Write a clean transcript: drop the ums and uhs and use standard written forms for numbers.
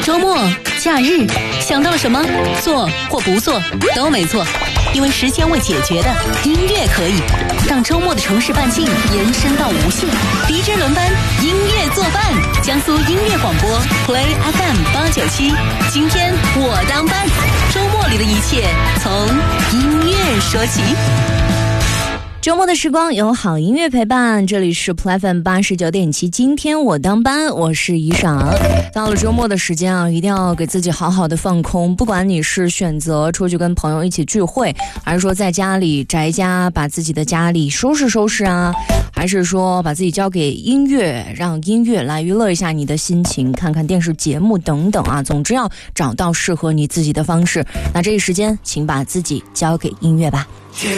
周末、假日，想到了什么？做或不做都没错，因为时间未解决的音乐可以让周末的城市半径延伸到无限。DJ 轮班，音乐作伴，江苏音乐广播 Play FM 897，今天我当班，周末里的一切从音乐说起。 周末的时光有好音乐陪伴，这里是 Play FM 89.7，今天我当班，我是怡赏。到了周末的时间啊，一定要给自己好好的放空，不管你是选择出去跟朋友一起聚会，还是说在家里宅家把自己的家里收拾收拾啊，还是说把自己交给音乐，让音乐来娱乐一下你的心情，看看电视节目等等啊，总之要找到适合你自己的方式。那这一时间请把自己交给音乐吧。